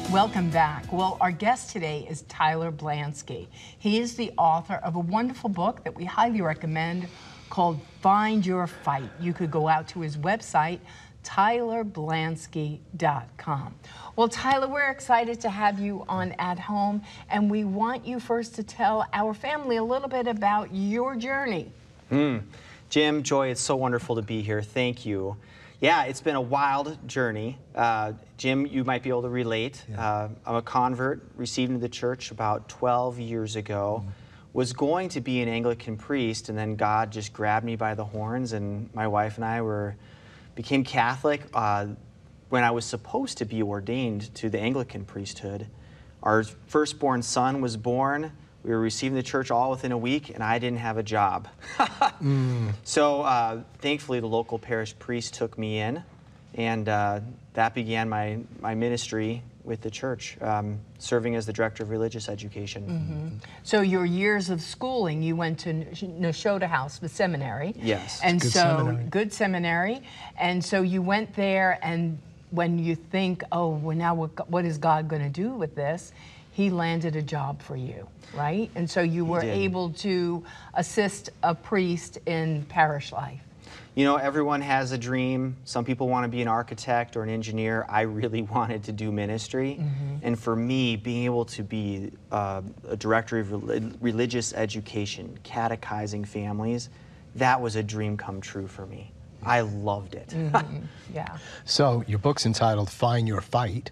Welcome back. Well, our guest today is Tyler Blansky. He is the author of a wonderful book that we highly recommend called Find Your Fight. You could go out to his website, tylerblansky.com. Well, Tyler, we're excited to have you on At Home, and we want you first to tell our family a little bit about your journey. Jim, Joy, it's so wonderful to be here. Thank you. Yeah, it's been a wild journey. Jim, you might be able to relate. Yeah. I'm a convert, received into the church about 12 years ago. Was going to be an Anglican priest, and then God just grabbed me by the horns, and my wife and I became Catholic when I was supposed to be ordained to the Anglican priesthood. Our firstborn son was born. We were receiving the church all within a week, and I didn't have a job. So thankfully, the local parish priest took me in, and that began my ministry with the church, serving as the director of religious education. So your years of schooling, you went to Nashotah House, the seminary. Yes. And Good so, seminary. good seminary. And so you went there, and when you think, oh, well, now what is God going to do with this? He landed a job for you, right? And so you were able to assist a priest in parish life. You know, everyone has a dream. Some people want to be an architect or an engineer. I really wanted to do ministry. And for me, being able to be a director of religious education, catechizing families, that was a dream come true for me. I loved it. Yeah. So your book's entitled Find Your Fight.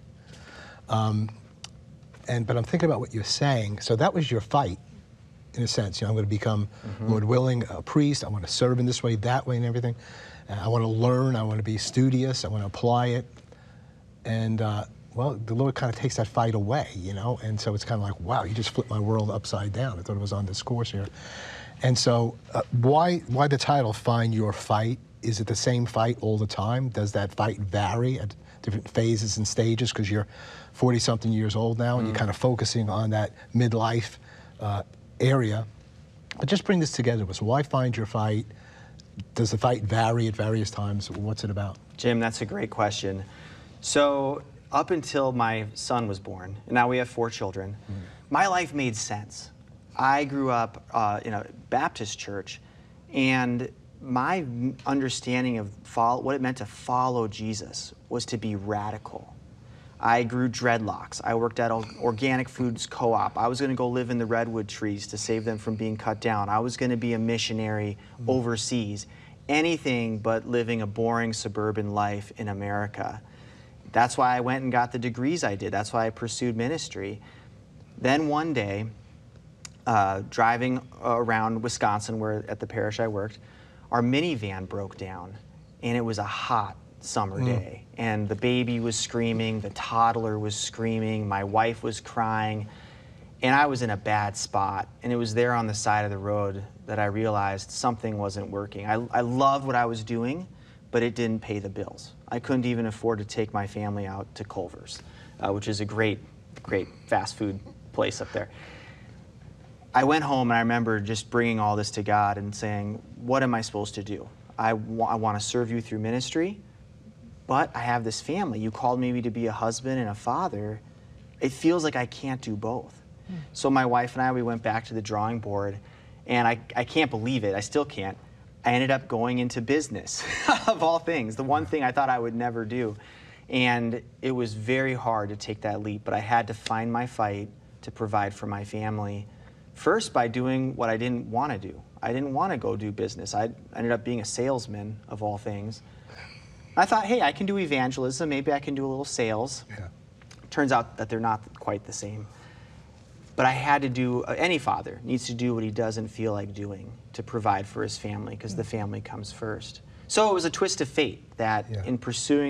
But I'm thinking about what you're saying. So that was your fight, in a sense. You know, I'm going to become, Lord willing, a priest. I want to serve in this way, that way, and everything. I want to learn. I want to be studious. I want to apply it. And, well, the Lord kind of takes that fight away, you know? And so it's kind of like, wow, you just flipped my world upside down. I thought it was on this course here. And so why the title, Find Your Fight? Is it the same fight all the time? Does that fight vary at different phases and stages? Because you're 40-something years old now, and you're kind of focusing on that midlife area. But just bring this together with us. Why Find Your Fight? Does the fight vary at various times? What's it about? Jim, that's a great question. So up until my son was born, and now we have 4 children, my life made sense. I grew up in a Baptist church, and my understanding of what it meant to follow Jesus was to be radical. I grew dreadlocks. I worked at an organic foods co-op. I was going to go live in the redwood trees to save them from being cut down. I was going to be a missionary overseas. Anything but living a boring suburban life in America. That's why I went and got the degrees I did. That's why I pursued ministry. Then one day, driving around Wisconsin, at the parish I worked, our minivan broke down, and it was a hot summer day. And the baby was screaming, the toddler was screaming, my wife was crying, and I was in a bad spot. And it was there on the side of the road that I realized something wasn't working. I loved what I was doing, but it didn't pay the bills. I couldn't even afford to take my family out to Culver's, which is a great fast food place up there. I went home, and I remember just bringing all this to God and saying, what am I supposed to do? I want to serve you through ministry, but I have this family. You called me to be a husband and a father. It feels like I can't do both. So my wife and I, we went back to the drawing board, and I can't believe it. I still can't. I ended up going into business, of all things, the one thing I thought I would never do. And it was very hard to take that leap, but I had to find my fight to provide for my family. First, by doing what I didn't want to do. I didn't want to go do business. I ended up being a salesman, of all things. I thought, hey, I can do evangelism. Maybe I can do a little sales. Yeah. Turns out that they're not quite the same. But I had to do, any father needs to do what he doesn't feel like doing to provide for his family, because the family comes first. So it was a twist of fate that in pursuing